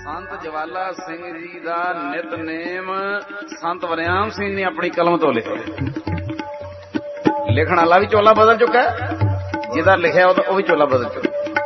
ਸੰਤ ਜਵਾਲਾ ਸਿੰਘ ਜੀ ਦਾ ਨਿਤਨੇਮ ਸੰਤ ਵਰਿਆਮ ਸਿੰਘ ਨੇ ਆਪਣੀ ਕਲਮ ਤੋਂ ਲਿਖਿਆ। ਲਿਖਣ ਵਾਲਾ ਵੀ ਚੋਲਾ ਬਦਲ ਚੁੱਕਾ, ਜਿਹਦਾ ਲਿਖਿਆ ਉਹ ਵੀ ਚੋਲਾ ਬਦਲ ਚੁੱਕਾ।